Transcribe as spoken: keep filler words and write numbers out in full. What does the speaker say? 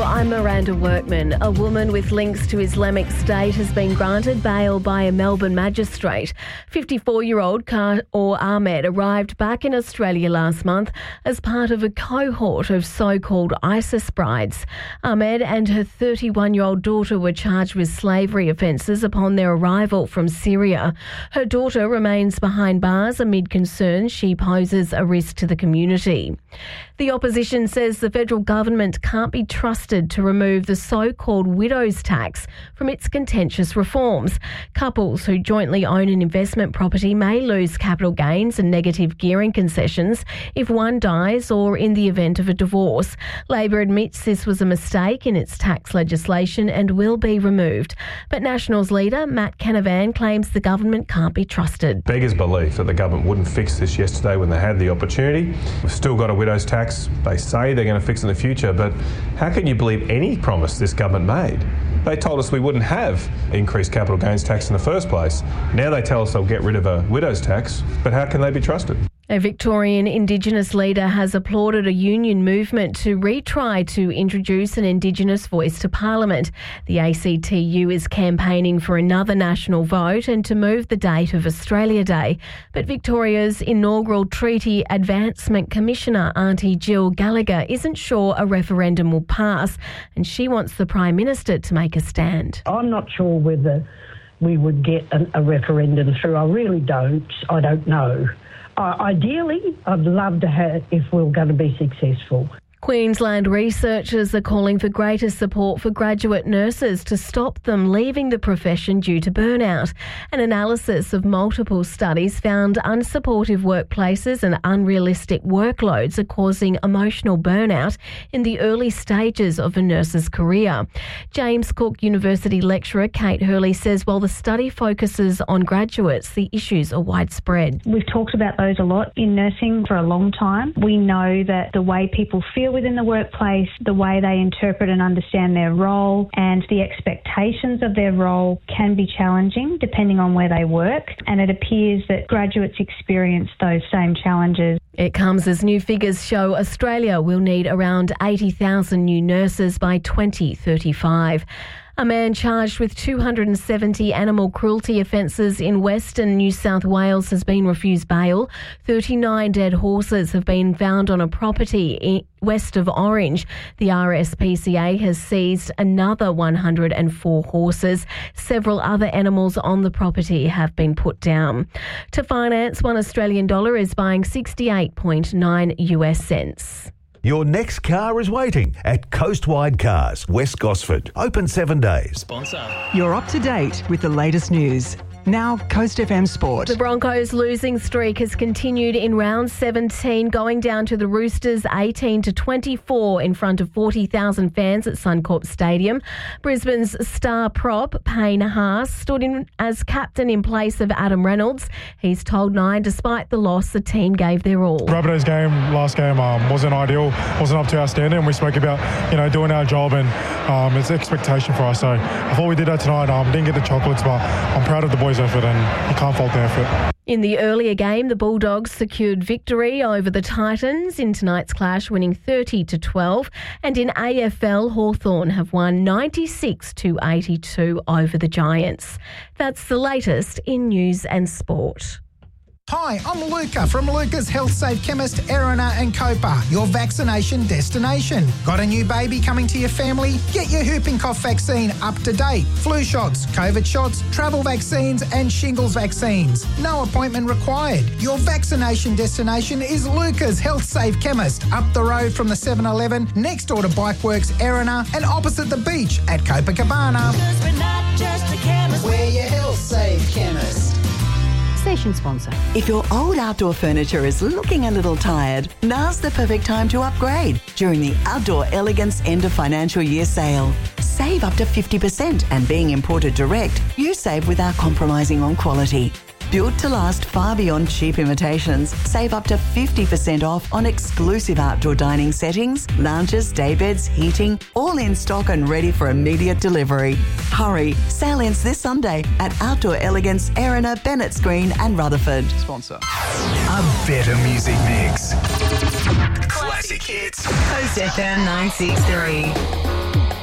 I'm Miranda Workman. A woman with links to Islamic State has been granted bail by a Melbourne magistrate. fifty-four-year-old Kar or Ahmed arrived back in Australia last month as part of a cohort of so-called ISIS brides. Ahmed and her thirty-one-year-old daughter were charged with slavery offences upon their arrival from Syria. Her daughter remains behind bars amid concerns she poses a risk to the community. The opposition says the federal government can't be trusted to remove the so-called widow's tax from its contentious reforms. Couples who jointly own an investment property may lose capital gains and negative gearing concessions if one dies or in the event of a divorce. Labor admits this was a mistake in its tax legislation and will be removed. But Nationals leader Matt Canavan claims the government can't be trusted. Beggars belief that the government wouldn't fix this yesterday when they had the opportunity. We've still got a widow's tax. They say they're going to fix it in the future, but how can you believe any promise this government made? They told us we wouldn't have increased capital gains tax in the first place. Now they tell us they'll get rid of a widow's tax, but how can they be trusted? A Victorian Indigenous leader has applauded a union movement to retry to introduce an Indigenous voice to Parliament. The A C T U is campaigning for another national vote and to move the date of Australia Day. But Victoria's inaugural Treaty Advancement Commissioner, Auntie Jill Gallagher, isn't sure a referendum will pass, and she wants the Prime Minister to make a stand. I'm not sure whether we would get a, a referendum through. I really don't. I don't know. Uh, ideally, I'd love to have if we're going to be successful. Queensland researchers are calling for greater support for graduate nurses to stop them leaving the profession due to burnout. An analysis of multiple studies found unsupportive workplaces and unrealistic workloads are causing emotional burnout in the early stages of a nurse's career. James Cook University lecturer Kate Hurley says while the study focuses on graduates, the issues are widespread. We've talked about those a lot in nursing for a long time. We know that the way people feel within the workplace, the way they interpret and understand their role and the expectations of their role can be challenging depending on where they work, and it appears that graduates experience those same challenges. It comes as new figures show Australia will need around eighty thousand new nurses by twenty thirty-five. A man charged with two hundred seventy animal cruelty offences in Western New South Wales has been refused bail. thirty-nine dead horses have been found on a property west of Orange. The R S P C A has seized another one hundred four horses. Several other animals on the property have been put down. To finance, one Australian dollar is buying sixty-eight point nine U S cents. Your next car is waiting at Coastwide Cars, West Gosford. Open seven days. Sponsor. You're up to date with the latest news. Now, Coast F M Sport. The Broncos' losing streak has continued in round seventeen, going down to the Roosters eighteen to twenty-four in front of forty thousand fans at Suncorp Stadium. Brisbane's star prop, Payne Haas, stood in as captain in place of Adam Reynolds. He's told Nine, despite the loss, the team gave their all. Rabbitohs game, last game, um, wasn't ideal, wasn't up to our standard, and we spoke about, you know, doing our job, and um, it's an expectation for us. So I thought we did that tonight. Um, didn't get the chocolates, but I'm proud of the boys' effort, and you can't fault the effort. In the earlier game, the Bulldogs secured victory over the Titans in tonight's clash, winning thirty to twelve. And in A F L, Hawthorn have won ninety-six to eighty-two over the Giants. That's the latest in news and sport. Hi, I'm Luca from Luca's Health Safe Chemist, Erina and Copa, your vaccination destination. Got a new baby coming to your family? Get your whooping cough vaccine up to date. Flu shots, COVID shots, travel vaccines and shingles vaccines. No appointment required. Your vaccination destination is Luca's Health Safe Chemist, up the road from the seven eleven, next door to Bikeworks, Erina, and opposite the beach at Copacabana. Because we're not just a chemist, we're your Health Safe Chemist. Station sponsor. If your old outdoor furniture is looking a little tired, now's the perfect time to upgrade during the Outdoor Elegance End of Financial Year sale. Save up to fifty percent, and being imported direct, you save without compromising on quality. Built to last far beyond cheap imitations, save up to fifty percent off on exclusive outdoor dining settings, lounges, daybeds, heating, all in stock and ready for immediate delivery. Hurry, sale ends this Sunday at Outdoor Elegance, Erina, Bennett's Green and Rutherford. Sponsor. A better music mix. Classic hits. Coast F M nine six three.